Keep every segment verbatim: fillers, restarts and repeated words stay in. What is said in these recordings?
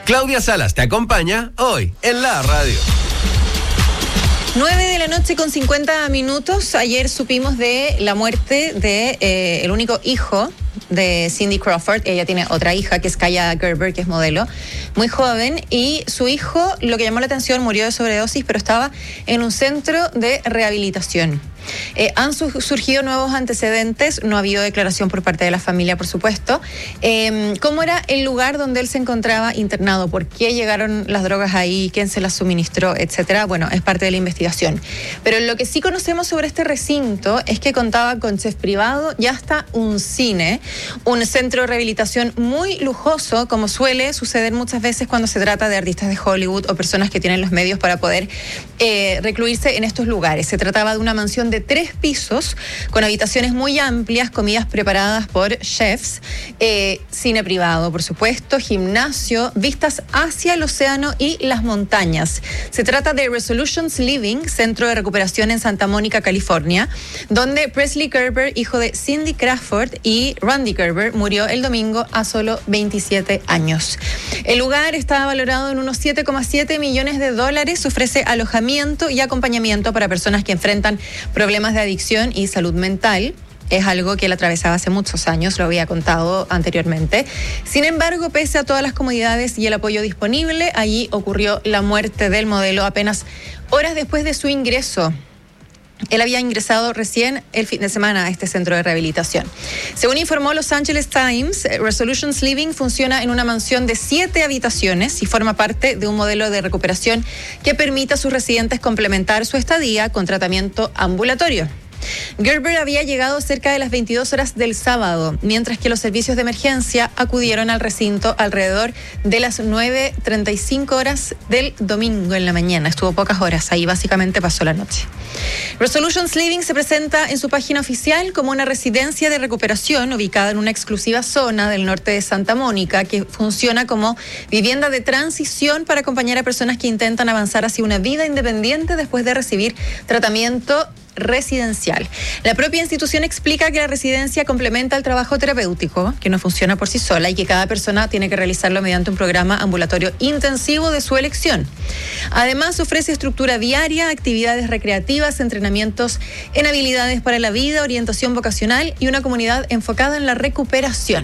Claudia Salas te acompaña hoy en la radio. nueve de la noche con cincuenta minutos. Ayer supimos de la muerte de eh, el único hijo de Cindy Crawford. Ella tiene otra hija que es Kaia Gerber, que es modelo, muy joven, y su hijo, lo que llamó la atención, murió de sobredosis, pero estaba en un centro de rehabilitación. Eh, han su- surgido nuevos antecedentes, no ha habido declaración por parte de la familia, por supuesto. Eh, ¿Cómo era el lugar donde él se encontraba internado? ¿Por qué llegaron las drogas ahí? ¿Quién se las suministró? Etcétera. Bueno, es parte de la investigación. Pero lo que sí conocemos sobre este recinto es que contaba con chef privado y hasta un cine, un centro de rehabilitación muy lujoso, como suele suceder muchas veces cuando se trata de artistas de Hollywood o personas que tienen los medios para poder eh, recluirse en estos lugares. Se trataba de una mansión de tres pisos, con habitaciones muy amplias, comidas preparadas por chefs, eh, cine privado, por supuesto, gimnasio, vistas hacia el océano y las montañas. Se trata de Resolutions Living, centro de recuperación en Santa Mónica, California, donde Presley Gerber, hijo de Cindy Crawford, y Randy Gerber, murió el domingo a solo veintisiete años. El lugar estaba valorado en unos siete coma siete millones de dólares, ofrece alojamiento y acompañamiento para personas que enfrentan problemas de adicción y salud mental. Es algo que él atravesaba hace muchos años, lo había contado anteriormente. Sin embargo, pese a todas las comodidades y el apoyo disponible, allí ocurrió la muerte del modelo apenas horas después de su ingreso. Él había ingresado recién el fin de semana a este centro de rehabilitación. Según informó Los Angeles Times, Resolutions Living funciona en una mansión de siete habitaciones y forma parte de un modelo de recuperación que permite a sus residentes complementar su estadía con tratamiento ambulatorio. Gerber había llegado cerca de las veintidós horas del sábado, mientras que los servicios de emergencia acudieron al recinto alrededor de las nueve treinta y cinco horas del domingo en la mañana. Estuvo pocas horas, ahí básicamente pasó la noche. Resolutions Living se presenta en su página oficial como una residencia de recuperación ubicada en una exclusiva zona del norte de Santa Mónica que funciona como vivienda de transición para acompañar a personas que intentan avanzar hacia una vida independiente después de recibir tratamiento residencial. La propia institución explica que la residencia complementa el trabajo terapéutico, que no funciona por sí sola y que cada persona tiene que realizarlo mediante un programa ambulatorio intensivo de su elección. Además, ofrece estructura diaria, actividades recreativas, entrenamientos en habilidades para la vida, orientación vocacional y una comunidad enfocada en la recuperación.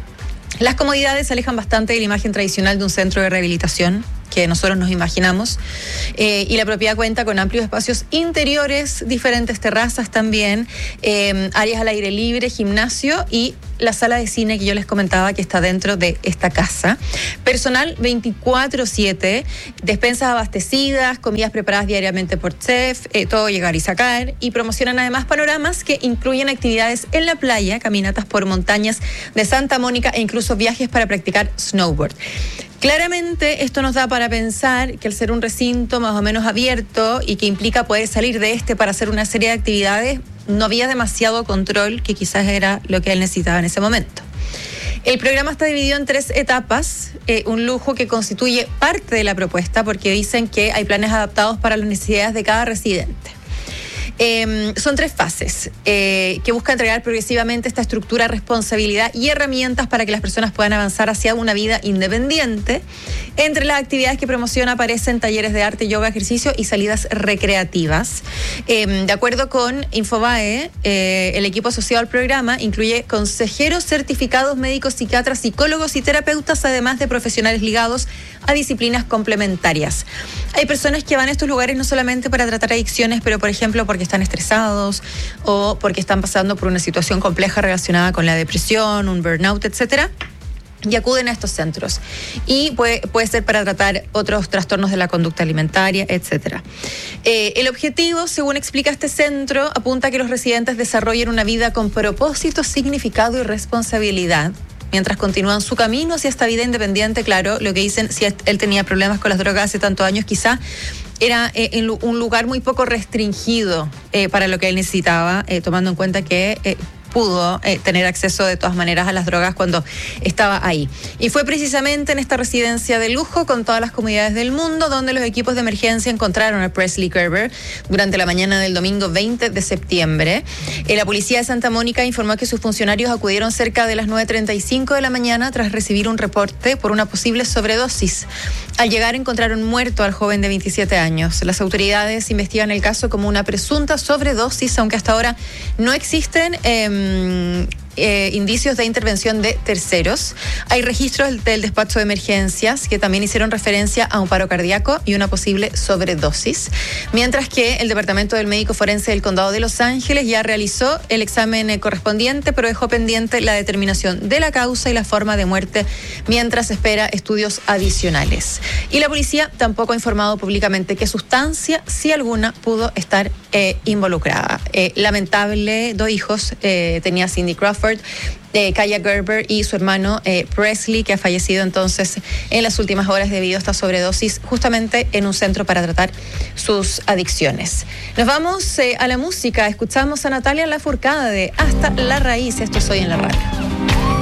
Las comodidades se alejan bastante de la imagen tradicional de un centro de rehabilitación que nosotros nos imaginamos, eh, y la propiedad cuenta con amplios espacios interiores, diferentes terrazas también, eh, áreas al aire libre, gimnasio y la sala de cine que yo les comentaba que está dentro de esta casa. Personal veinticuatro siete, despensas abastecidas, comidas preparadas diariamente por chef, eh, todo llegar y sacar, y promocionan además panoramas que incluyen actividades en la playa, caminatas por montañas de Santa Mónica e incluso viajes para practicar snowboard. Claramente esto nos da para pensar que al ser un recinto más o menos abierto y que implica poder salir de este para hacer una serie de actividades, no había demasiado control, que quizás era lo que él necesitaba en ese momento. El programa está dividido en tres etapas, eh, un lujo que constituye parte de la propuesta porque dicen que hay planes adaptados para las necesidades de cada residente. Eh, son tres fases eh, que buscan entregar progresivamente esta estructura, responsabilidad y herramientas para que las personas puedan avanzar hacia una vida independiente. Entre las actividades que promociona aparecen talleres de arte, yoga, ejercicio y salidas recreativas. Eh, de acuerdo con Infobae, eh, el equipo asociado al programa incluye consejeros certificados, médicos, psiquiatras, psicólogos y terapeutas, además de profesionales ligados a disciplinas complementarias. Hay personas que van a estos lugares no solamente para tratar adicciones, pero por ejemplo porque están estresados o porque están pasando por una situación compleja relacionada con la depresión, un burnout, etcétera, y acuden a estos centros. Y puede, puede ser para tratar otros trastornos de la conducta alimentaria, etcétera. Eh, el objetivo, según explica este centro, apunta a que los residentes desarrollen una vida con propósito, significado y responsabilidad, mientras continúan su camino hacia esta vida independiente. Claro, lo que dicen, si él tenía problemas con las drogas hace tantos años, quizá era eh, en un lugar muy poco restringido eh, para lo que él necesitaba, eh, tomando en cuenta que eh, pudo eh, tener acceso de todas maneras a las drogas cuando estaba ahí. Y fue precisamente en esta residencia de lujo con todas las comodidades del mundo donde los equipos de emergencia encontraron a Presley Gerber durante la mañana del domingo veinte de septiembre. Eh, la policía de Santa Mónica informó que sus funcionarios acudieron cerca de las nueve treinta y cinco de la mañana tras recibir un reporte por una posible sobredosis. Al llegar encontraron muerto al joven de veintisiete años. Las autoridades investigan el caso como una presunta sobredosis, aunque hasta ahora no existen eh, eh, indicios de intervención de terceros. Hay registros del despacho de emergencias que también hicieron referencia a un paro cardíaco y una posible sobredosis, mientras que el Departamento del Médico Forense del Condado de Los Ángeles ya realizó el examen correspondiente, pero dejó pendiente la determinación de la causa y la forma de muerte mientras espera estudios adicionales. Y la policía tampoco ha informado públicamente qué sustancia, si alguna, pudo estar eh, involucrada. Eh, lamentable, dos hijos eh, tenía Cindy Crawford, Eh, Kaya Gerber y su hermano eh, Presley, que ha fallecido entonces en las últimas horas debido a esta sobredosis justamente en un centro para tratar sus adicciones. Nos vamos eh, a la música, escuchamos a Natalia Lafourcade de Hasta la Raíz. Esto es Hoy en la Radio.